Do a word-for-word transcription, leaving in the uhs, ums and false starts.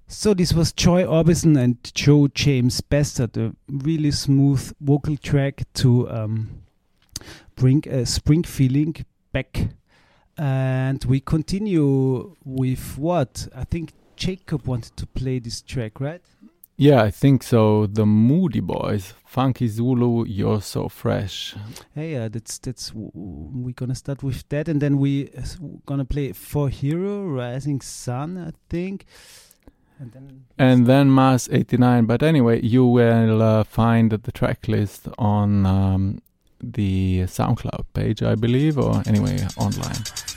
So this was Joy Orbison and Joe James Bastard, a really smooth vocal track to um, bring a spring feeling back. And we continue with what? I think Jacob wanted to play this track, right? Yeah, I think so. The Moody Boys, Funky Zulu, You're So Fresh. Hey, uh, that's that's w- w- we're gonna start with that, and then we uh, gonna play For Hero, Rising Sun, I think. And then, and then Mass eighty-nine. But anyway, you will uh, find the track list on um, the SoundCloud page, I believe, or anyway, online.